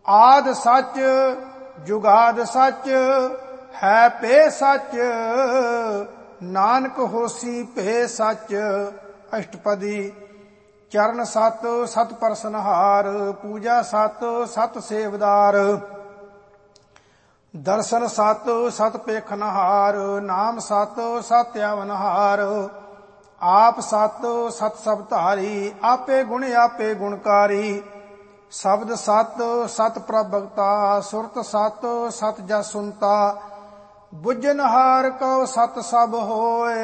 ਆਦ ਸੱਚ ਜੁਗਾਦ ਸੱਚ ਹੈ ਭੇ ਸੱਚ, ਨਾਨਕ ਹੋਸੀ ਭੇ ਸੱਚ। ਅਸ਼ਟਪਦੀ। ਚਰਨ ਸਤ ਸਤ ਪਰਸਨਹਾਰ, ਪੂਜਾ ਸਤ ਸਤ ਸੇਵਦਾਰ। ਦਰਸ਼ਨ ਸਤ ਸਤ ਪੇਖਨਹਾਰ, ਨਾਮ ਸਤ ਸਤ ਆਵਨਹਾਰ। ਆਪ ਸਤ ਸਤ ਸਭ ਧਾਰੀ, ਆਪੇ ਗੁਣ ਆਪੇ ਗੁਣਕਾਰੀ। ਸ਼ਬਦ ਸਤ ਸਤ ਪ੍ਰਭ ਭਗਤਾ, ਸੁਰਤ ਸਤ ਸਤ ਜਸ ਸੁਨਤਾ। ਬੁੱਝਨਹਾਰ ਕਉ ਸਤ ਸਭ ਹੋਏ,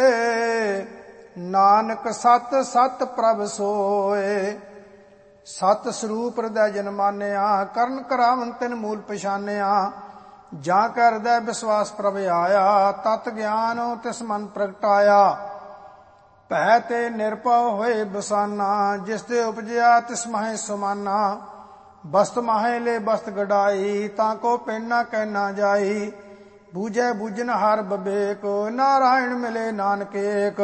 ਨਾਨਕ ਸਤ ਸਤ ਪ੍ਰਭ ਸੋਏ। ਸਤ ਸਰੂਪ ਹਿਰਦੈ ਜਨ ਮਾਨਿਆ, ਕਰਨ ਕਰਾਵਨ ਤਿਨ ਮੂਲ ਪਛਾਨਿਆ। ਜਾਂ ਕੈ ਹਿਰਦੈ ਵਿਸ਼ਵਾਸ ਪ੍ਰਭ ਆਇਆ, ਤਤ ਗਿਆਨ ਤਿਸ ਮਨ ਪ੍ਰਗਟਾਇਆ। ਭੈ ਤੇ ਨਿਰਭਉ ਹੋਏ ਬਸਾਨਾ, ਜਿਸ ਤੇ ਉਪਜਿਆ ਤਿਸ ਮਾਹੇ ਸਮਾਨਾ। ਬਸਤ ਮਾਹੇ ਲੈ ਬਸਤ ਗਡਾਈ, ਤਾਂ ਕੋ ਪਿੰਡ ਨਾ ਕਹਿ ਨਾ ਜਾਈ। ਬੂਝੈ ਬੂਝਨ ਹਰ ਬਬੇਕ, ਨਾਰਾਇਣ ਮਿਲੇ ਨਾਨਕ ਏਕ।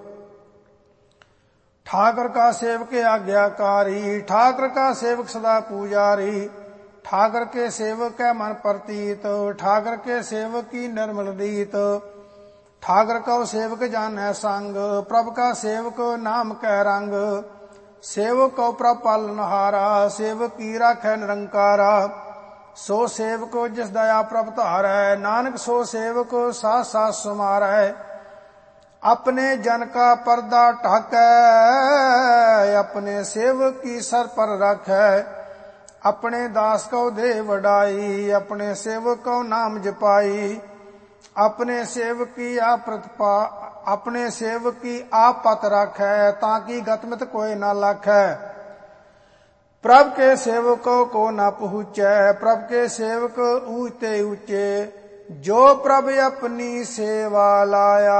ठाकर का सेवक आज्ञाकारी, ठाकर का सेवक सदा पुजारी। ठाकर के सेवक है मन प्रतीत, ठाकर के सेवक की निर्मल रीत। ठाकर का सेवक जानै संग, प्रभ का सेवक नाम कै रंग। सेवक को प्रभ पालनहारा, सेवक की राखै निरंकारा। सो सेवक जिस दया प्रभ धारै, नानक सो सेवक साथ साथ समारै। अपने जन का पर्दा ढाकै, अपने सेवक की सर पर रखै। अपने दास को दे वडाई, अपने सेवक को नाम जपाई। अपने सेवक की अपने सेवक की आप पत रखै, ताकि गतमित कोई ना लखै। प्रभ के सेवकों को न पहुँचै, प्रभ के सेवक ऊंचे ऊंचे। जो प्रभ अपनी सेवा लाया,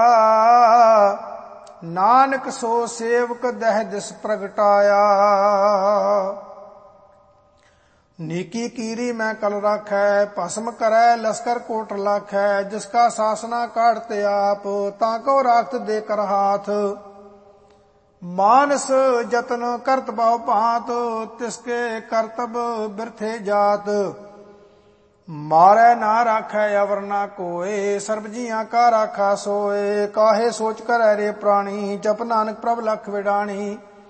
नानक सो सेवक दह दिस प्रगटाया। नीकी कीरी मैं कल राखै, भस्म करै लश्कर कोट लाखै। जिसका शासना काटते आप, ताको राखत देकर हाथ। मानस जतन करत बहु भांत, तिसके करतब बिरथे जात। मारै ना राखै अवर ना कोय, सर्ब जियां का राखा सोए। काहे सोच कर रे प्राणी, जप नानक प्रभ लख विडाणी।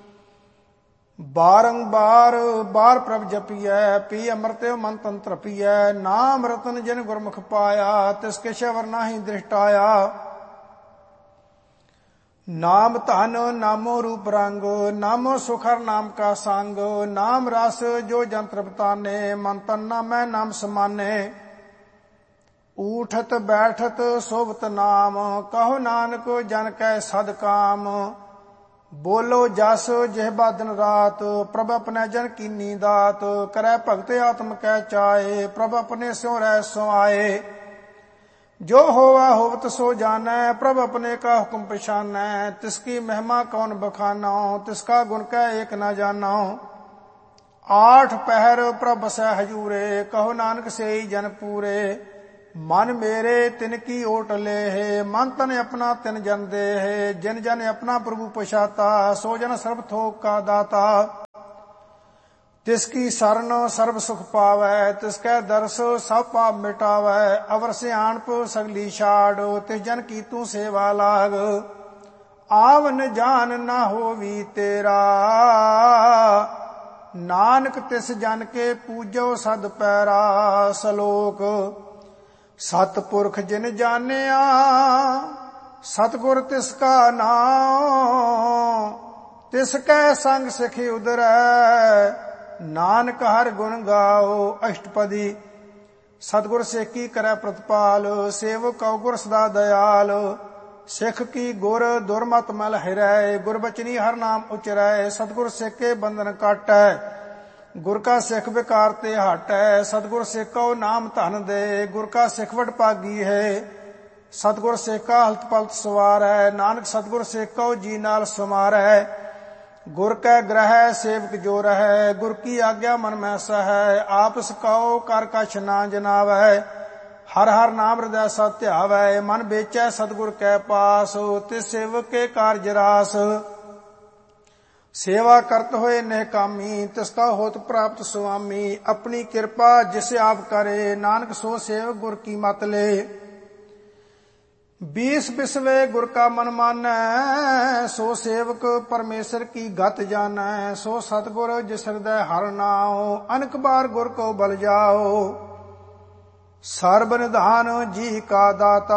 बारंबार बार प्रभ जपियै, पी अमृत मन तन तृपियै। नाम रतन जिन गुरमुख पाया, तिसके शवर नाहि दृष्टाया। नाम धन नामो रूप रंग, नामो सुखर नाम का संग। नाम रस जो जंत्र बताने, मन तन नामै नाम समाने। ऊठत बैठत सोबत नाम, कहो नानक जन कै सद काम। बोलो जस जिहबा दिन रात, प्रभ अपने जन कीनी दात। करै भगत आत्म कै चाए, प्रभ अपने स्यों रह सुआए। जो होवा होवत सो जानै, प्रभ अपने का हुक्म पछानै। तिसकी महिमा कौन बखाना, तिसका गुण कै एक न जाना। आठ पहर प्रभ बसै हजूरे, कहो नानक से ही जन पूरे। मन मेरे तिनकी ओट ले है, मन तन अपना तिन जन दे है। जिन जन अपना प्रभु पछाता, सो जन सर्व थोक का दाता। तिसकी शरण सर्व सुख पावै, तिसकै दर्श सब पाप मिटावै। अवर सियाणप सगली छाड़, तिस जन की तू सेवा लाग। आवन जान ना होवी तेरा, नानक तिस जन के पूजो सद पैरा। सलोक। सतपुरख जिन जानिया, सतगुर तिसका नाम। तिसकै संग सिख उदरै, नानक हर गुण गाओ। अष्टपदी। सतगुर सेकी करै प्रतिपाल, सेवक कौ गुर सदा दयाल। सिख की गुर दुर्मत मल हिरै, गुरबचनी हर नाम उचरै। सतगुर सेके बंधन काटै, गुर का सिख विकार ते हटै। सतगुर सेको नाम धन दे, गुर का सिख वड भागी है। सतगुर सेका हलत पलत सवारै, नानक सतगुर सेको जी नाल समारै। गुर कै ग्रह सेवक जो रहै, गुर की आज्ञा मन में सहै। आप सकाओ कर कछ ना जनावै, हर हर नाम हृदय सत ध्यावै। मन बेचै सतगुर कै पास, तिस सेवक के कारज रास। सेवा करत होए निहकामी, तिसका होत प्राप्त स्वामी। अपनी कृपा जिसे आप करे, नानक सो सेवक गुर की मत ले। 20 बिसवे गुर का मन मानै, सो सेवक परमेश्वर की गत जानै। सो सतगुर जिस हृदय हर नाओ, अनक बार गुर को बल जाओ। सर्ब निधान जी का दाता,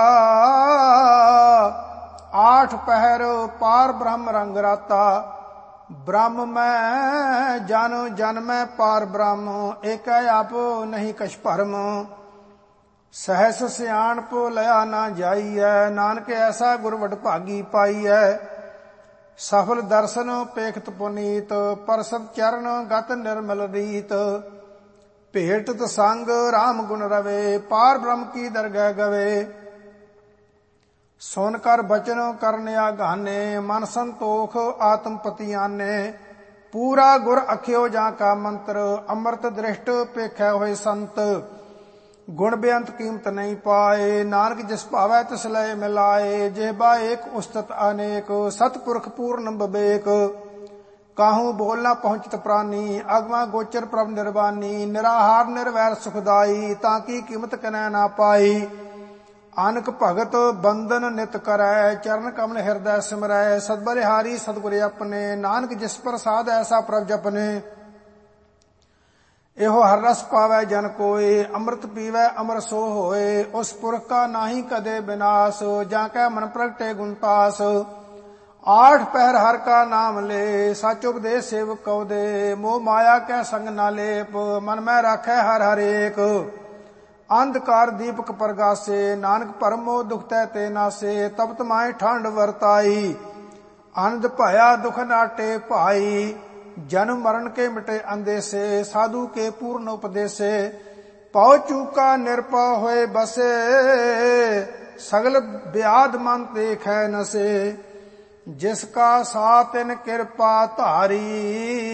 8 पहर पार ब्रह्म रंग राता। ब्रह्म मैं जन जन में पार ब्रह्म, एक आप नहीं कछ भरम। सहस सियाणप लया ना जाइयै, नानक ऐसा गुर वडभागी पाइयै। सफल दर्शन पेखत पुनीत, परसत चरण गत निर्मल रीत। भेटत संग राम गुण रवे, पार ब्रह्म की दरगह गवे। सुन कर बचन करने आगाने, मन संतोख आत्म पति आने। पूरा गुर अख्यो जाका मंत्र, अमृत दृष्ट पेखै होए संत। गुण बेअंत कीमत नहीं पाए, नानक जिस भावै तिस लय मिलाए। जेहबा एक उस्तत अनेक, सतपुरख पूर्ण विवेक। काहू बोल न पहुंचत प्राणी, अगवा गोचर प्रभ निर्वाणी। निराहार निर्वैर सुखदाई, ताकि कीमत कनै ना पाई। आनक भगत बंदन नित करै, चरण कमल हृदय सिमरै। सदबलिहारी सतगुर अपने, नानक जिस प्रसाद ऐसा प्रभ जपने। एहो हर रस पावै जन कोय, अमृत पीवै अमर सो होए। उस पुरख का नाहि कदे विनाश, जाकै मन प्रगटे गुण पास। 8 पहर हर का नाम ले, सच उपदेश सेवक कौ दे। मोह माया कै संग ना लेप, मन में राखै हर हर एक। अंधकार दीपक प्रगासे, नानक परम मोह दुख तै ते नासे। तपत माय ठंड वरताई, आनंद भया दुख नाटे भाई। जन्म मरण के मिटे अंदेसे, साधु के पूर्ण उपदेसे। पौ चूका निरपा होए बसे, सगल व्याध मन देखै नसे। जिसका साथ इन कृपा धारी,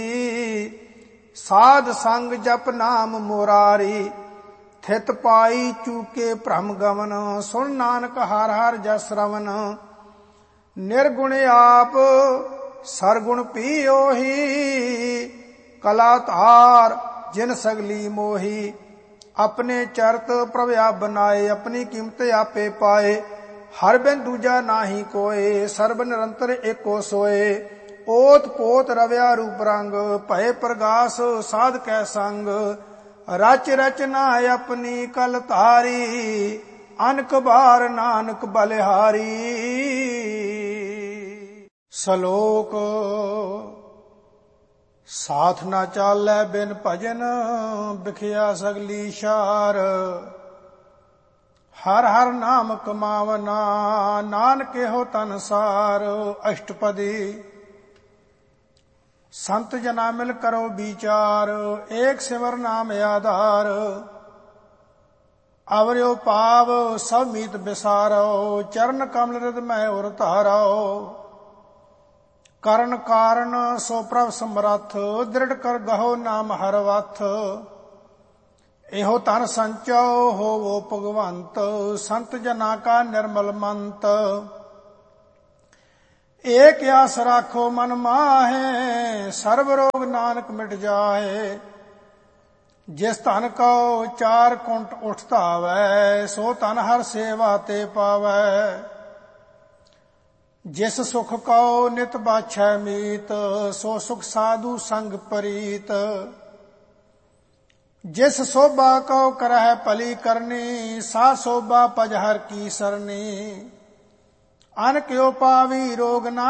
साध संग जप नाम मुरारी। थित पाई चूके भ्रम गमन, सुन नानक हर हर जस श्रवण। निर्गुण आप सरगुण पी ओही, कला धार जिन सगली मोही। अपने चरत प्रभ आप बनाए, अपनी कीमत आपे पाए। हर बिन दूजा नाही कोय, सर्ब निरंतर एको सोए। ओत पोत रव्या रूप रंग, भय प्रगास साध कै संग। रच रचना अपनी कल तारी, अनक बार नानक बलिहारी। सलोक साथ न चालै बिन भजन, बिखिया सगली शार। हर हर नाम कमावना, नानक हो तनसार। अष्टपदी संत जना मिल करो विचार, एक सिमर नाम आधार। अवर्यो पाव सब मीत बिसारो, चरण कमल हृद में उर धारो। करण कारण सो प्रभ समरथ, दृढ़ कर गहो नाम हर वथ। एहो तन संचो होवो भगवंत, संत जना का निर्मल मंत। एक आस राखो मन माहे, सर्व रोग नानक मिट जाए। जिस तन को 4 कुंट उठता वै, सो तन हर सेवा ते पावै। जिस सुख को नित बाछै मीत, सो सुख साधु संग परीत। जिस शोभा को करह पली करनी, सा शोभा पजहर की सरनी। अन क्यों पावी रोग ना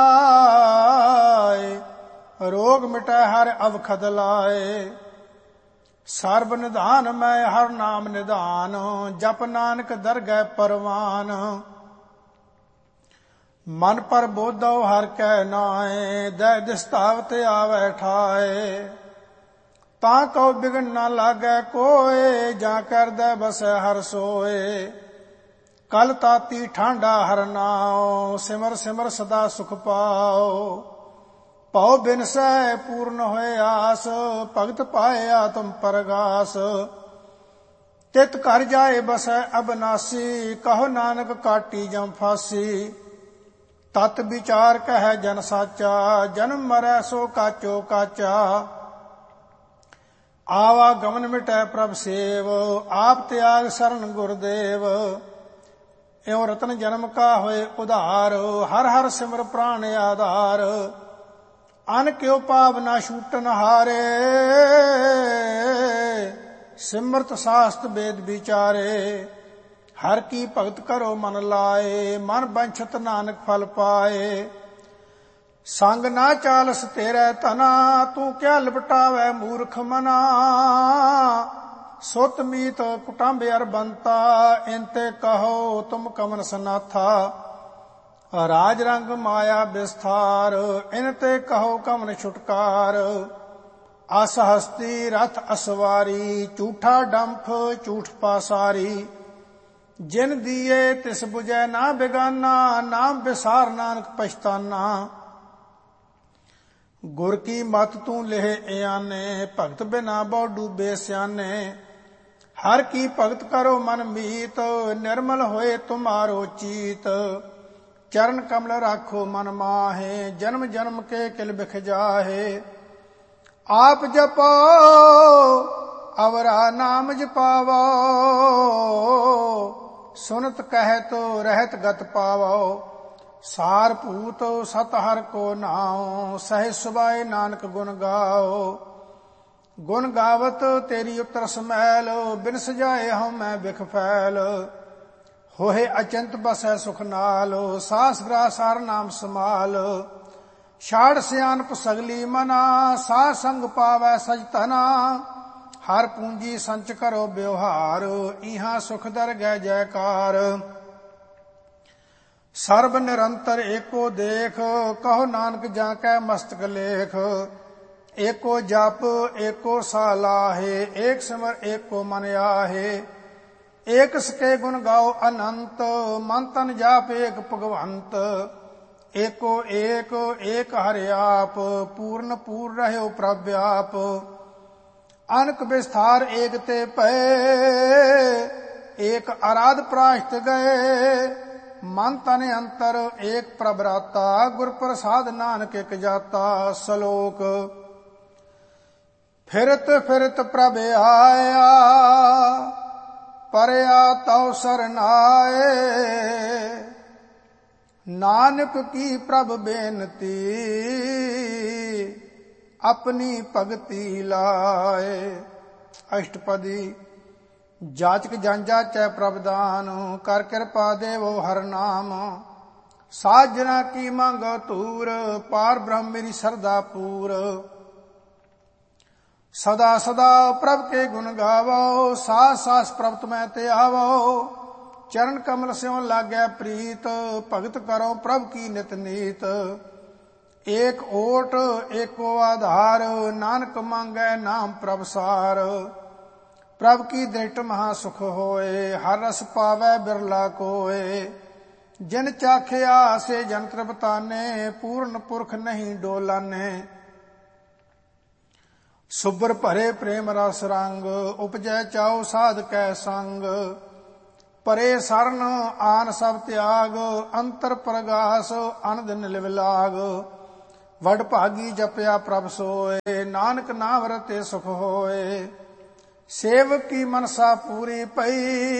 जाए, रोग मिटै हर अवखद लाए। सर्ब निधान मैं हर नाम निधान, जप नानक दरगह परवान। मन पर बोधो हर कै नाए, दै दिस्तावत आवे ठाए। ताको बिगड़ न लागै कोय, जा कर दे बसै हर सोए। कल ताती ठांडा हर नाओ, सिमर सिमर सदा सुख पाओ। पौ बिन सह पूर्ण होए आस, भगत पाए आत्म परगास। तित कर जाए बसै अबनासी, कहो नानक काटी जम फासी। ਤਤ ਵਿਚਾਰ ਕਹਿ ਜਨ ਸਾਚਾ, ਜਨਮ ਮਰੈ ਸੋ ਕਾਚੋ ਕਾਚਾ। ਆਵਾ ਗਮਨ ਮਿਟੈ ਪ੍ਰਭ ਸੇਵ, ਆਪ ਤਿਆਗ ਸਰਨ ਗੁਰਦੇਵ। ਇਉ ਰਤਨ ਜਨਮ ਕਾ ਹੋਏ ਉਧਾਰ, ਹਰ ਹਰ ਸਿਮਰ ਪ੍ਰਾਣ ਆਧਾਰ। ਅਨ ਕਿਉ ਪਾਪ ਨਾ ਛੂਟਨ ਹਾਰੇ, ਸਿਮਰਤ ਸਾਸਤ ਵੇਦ ਵਿਚਾਰੇ। ਹਰ ਕੀ ਭਗਤ ਕਰੋ ਮਨ ਲਾਏ, ਮਨ ਬੰਛਤ ਨਾਨਕ ਫਲ ਪਾਏ। ਸੰਗ ਨਾ ਚਾਲਸ ਤੇਰੇ ਧਨਾ, ਤੂੰ ਕਿਆ ਲਪਟਾਵੈ ਮੂਰਖ ਮਨਾ। ਸੁਤ ਮੀਤ ਕੁਟੰਬ ਅਰ ਬੰਤਾ, ਇੰਤੇ ਕਹੋ ਤੁਮ ਕਮਨ ਸਨਾਥਾ। ਰਾਜ ਰੰਗ ਮਾਇਆ ਵਿਸਥਾਰ, ਇਨ ਤੇ ਕਹੋ ਕਮਨ ਛੁਟਕਾਰ। ਅਸ ਹਸਤੀ ਰਥ ਅਸਵਾਰੀ, ਝੂਠਾ ਡੰਫ ਝੂਠ ਪਾਸਾਰੀ। ਜਿਨ ਦੀਏ ਤਿਸ ਬੁਝੈ ਨਾ ਬਿਗਾਨਾ, ਨਾਮ ਵਿਸਾਰ ਨਾਨਕ ਪਛਤਾਨਾ। ਗੁਰ ਕੀ ਮਤ ਤੂੰ ਲੇਹ ਇਆਨੇ, ਭਗਤ ਬਿਨਾ ਬਹੁ ਡੂਬੇ ਸਿਆਨੇ। ਹਰ ਕੀ ਭਗਤ ਕਰੋ ਮਨ ਮੀਤ, ਨਿਰਮਲ ਹੋਏ ਤੁਮਾਰੋ ਚੀਤ। ਚਰਨ ਕਮਲ ਰਾਖੋ ਮਨ ਮਾਹੇ, ਜਨਮ ਜਨਮ ਕੇ ਕਿਲ ਬਿਖ ਜਾਹੇ। ਆਪ ਜਪੋ ਅਵਰਾ ਨਾਮ ਜਪਾਵੋ, ਸੁਨਤ ਕਹਿਤ ਰਹਿਤ ਗਤ ਪਾਵੋ। ਸਾਰ ਭੂਤ ਸਤ ਹਰ ਕੋ ਨਾਉ, ਸਹਿ ਸੁਭਾਏ ਨਾਨਕ ਗੁਣ ਗਾਓ। ਗੁਣ ਗਾਵਤ ਤੇਰੀ ਉਤਰ ਸਮੈਲ, ਬਿਨ ਸਜਾਏ ਹਉ ਮੈਂ ਬਿਖ ਫੈਲ। ਹੋਏ ਅਚੰਤ ਬਸੈ ਸੁਖ ਨਾਲ, ਸਾਸ ਗ੍ਰਾਸ ਹਰ ਨਾਮ ਸਮਾਲ। ਛਾੜ ਸਿਆਨਪ ਸਗਲੀ ਮਨਾ, ਸਾਧ ਸੰਗ ਪਾਵੈ ਸਜ ਧਨਾ। ਹਰ ਪੂੰਜੀ ਸੰਚ ਕਰੋ ਬਿਵਹਾਰ, ਇਹਾਂ ਸੁਖ ਦਰ ਗੈ ਜੈਕਾਰ। ਸਰਬ ਨਿਰੰਤਰ ਏਕੋ ਦੇਖ, ਕਹੋ ਨਾਨਕ ਜਾਂ ਕੈ ਮਸਤਕ ਲੇਖ। ਏਕੋ ਜਪ ਏਕੋ ਸਾਹ ਲਾਹੇ, ਏਕ ਸਿਮਰ ਏਕੋ ਮਨ ਆਹੇ। ਏਕ ਸਕੇ ਗੁਣ ਗਾਓ ਅਨੰਤ, ਮਨ ਤਨ ਜਾਪ ਏਕ ਭਗਵੰਤ। ਏਕੋ ਏਕ ਏਕ ਹਰਿ ਆਪ, ਪੂਰਨ ਪੂਰ ਰਹਿਓ ਪ੍ਰਭ ਆਪ। ਅਨਕ ਵਿਸਥਾਰ ਏਕ ਤੇ ਭਏ, ਏਕ ਅਰਾਧ ਪ੍ਰਾਸ਼ਤ ਗਏ। ਮਨ ਤਨ ਅੰਤਰ ਏਕ ਪ੍ਰਭ ਰਾਤਾ, ਗੁਰ ਪ੍ਰਸਾਦ ਨਾਨਕ ਇਕ ਜਾਤਾ। ਸਲੋਕ ਫਿਰਤ ਫਿਰਤ ਪ੍ਰਭ ਆਇਆ, ਪਰਿਆ ਤਉ ਸਰਨਾਏ। ਨਾਨਕ ਕੀ ਪ੍ਰਭ ਬੇਨਤੀ, ਆਪਣੀ ਭਗਤੀ ਲਾਏ। ਅਸ਼ਟਪਦੀ। ਜਾਚਕ ਜਨ ਜਾਚੈ ਪ੍ਰਭ ਦਾਨ, ਕਰ ਕਿਰਪਾ ਦੇਵੋ ਹਰ ਨਾਮ। ਸਾਜਣਾ ਕੀ ਮੰਗੋ ਧੂਰ, ਪਾਰ ਬ੍ਰਹਮ ਮੇਰੀ ਸਰਦਾ ਪੂਰ। ਸਦਾ ਸਦਾ ਪ੍ਰਭ ਕੇ ਗੁਣ ਗਾਵੋ, ਸਾਸ ਸਾਸ ਪ੍ਰਭ ਤੁਮੈ ਤੇ ਆਵੋ। ਚਰਨ ਕਮਲ ਸਿਉ ਲਾਗੈ ਪ੍ਰੀਤ, ਭਗਤ ਕਰੋ ਪ੍ਰਭ ਕੀ ਨਿਤ ਨੀਤ। ਏਕ ਓਟ ਏਕੋ ਆਧਾਰ, ਨਾਨਕ ਮੰਗੈ ਨਾਮ ਪ੍ਰਭ ਸਾਰ। ਪ੍ਰਭ ਕੀ ਦ੍ਰਿਸ਼ਟ ਮਹਾ ਸੁਖ ਹੋਏ, ਹਰ ਰਸ ਪਾਵੈ ਬਿਰਲਾ ਕੋਏ। ਜਿਨ ਚਾਖਿਆ ਸੇ ਜਨ ਤ੍ਰਿਪਤਾਨੇ, ਪੂਰਨ ਪੁਰਖ ਨਹੀਂ ਡੋਲਾਨੇ। ਸੁਬਰ ਭਰੇ ਪ੍ਰੇਮ ਰਸ ਰੰਗ, ਉਪਜੈ ਚਾਉ ਸਾਧ ਕੈ ਸੰਗ। ਪਰੇ ਸਰਨ ਆਨ ਸਭ ਤਿਆਗ, ਅੰਤਰ ਪ੍ਰਗਾਸ ਅਨੰਦ ਨਿਲਵ ਲਾਗ। ਵਡ ਭਾਗੀ ਜਪਿਆ ਪ੍ਰਭ ਸੋਏ, ਨਾਨਕ ਨਾਮ ਰਤੇ ਸੁਖ ਹੋਏ। ਸੇਵਕ ਕੀ ਮਨਸਾ ਪੂਰੀ ਪਈ,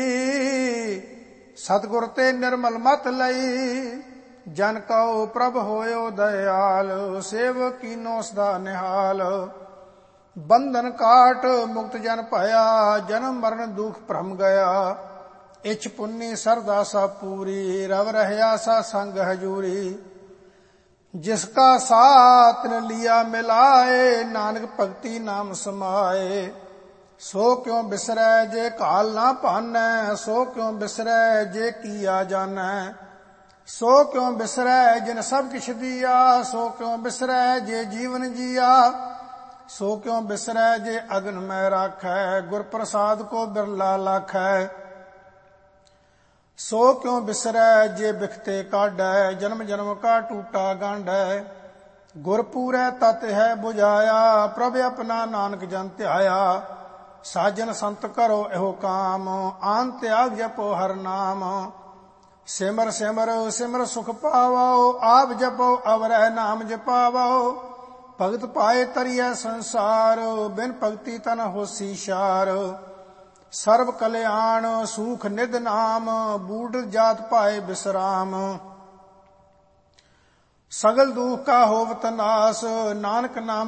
ਸਤਿਗੁਰ ਤੇ ਨਿਰਮਲ ਮਤ ਲਈ। ਜਨ ਕਉ ਪ੍ਰਭ ਹੋਇਓ ਦਇਆਲ, ਸੇਵਕ ਕੀਨੋ ਸਦਾ ਨਿਹਾਲ। ਬੰਧਨ ਕਾਟ ਮੁਕਤ ਜਨ ਭਇਆ, ਜਨਮ ਮਰਨ ਦੁਖ ਭ੍ਰਮ ਗਿਆ। ਇਛ ਪੁੰਨੀ ਸਰਦਾ ਸਾ ਪੂਰੀ, ਰਵ ਰਹਿਆ ਸਾ ਸੰਗ ਹਜੂਰੀ। ਜਿਸਕਾ ਸਾਥ ਨ ਲਿਆ ਮਿਲਾਏ, ਨਾਨਕ ਭਗਤੀ ਨਾਮ ਸਮਾਏ। ਸੋ ਕਿਉ ਬਿਸਰੈ ਜੇ ਕਾਲ ਨਾ ਭਾਨੈ, ਸੋ ਕਿਉ ਬਿਸਰੈ ਜੇ ਕੀਆ ਜਾਣੈ। ਸੋ ਕਿਉ ਬਿਸਰੈ ਜਿਨ ਸਭ ਕਿਛ ਦੀਆ, ਸੋ ਕਿਉ ਬਿਸਰੈ ਜੇ ਜੀਵਨ ਜੀਆ। ਸੋ ਕਿਉ ਬਿਸਰੈ ਜੇ ਅਗਨ ਮੈਂ ਰਾਖੈ, ਗੁਰ ਪ੍ਰਸਾਦ ਕੋ ਬਿਰਲਾ ਲਾਖੈ। ਸੋ ਕਿਉ ਬਿਸਰੈ ਜੇ ਬਿਖਤੇ ਕਾਢੈ, ਜਨਮ ਜਨਮ ਕਾ ਟੂਟਾ ਗਾਂਢੈ। ਗੁਰ ਪੂਰੈ ਤਤ ਹੈ 부ਝਾਇਆ, ਪ੍ਰਭ ਆਪਣਾ ਨਾਨਕ ਜਨ ਧਿਆਇਆ। ਸਾਜਨ ਸੰਤ ਕਰੋ ਇਹੋ ਕਾਮ, ਆਨ ਤਿਆਗ ਜਪੋ ਹਰ ਨਾਮ। ਸਿਮਰ ਸਿਮਰ ਸਿਮਰ ਸੁਖ ਪਾਵੋ, ਆਪ ਜਪੋ ਅਵਰਹਿ ਨਾਮ ਜਪਾਵੋ। ਭਗਤ ਪਾਏ ਤਰੀਐ ਸੰਸਾਰ, ਬਿਨ ਭਗਤੀ ਤਨ ਹੋਸੀ ਸ਼ਾਰ। ਸਰਬ ਕਲਿਆਣ ਸੂਖ ਨਿਧ ਨਾਮ, ਬੂਢ ਜਾਤ ਪਾਏ ਬਿਸਰਾਮ। ਸਗਲ ਦੁਖ ਕਾ ਹੋਵਤ ਨਾਸ, ਨਾਨਕ ਨਾਮ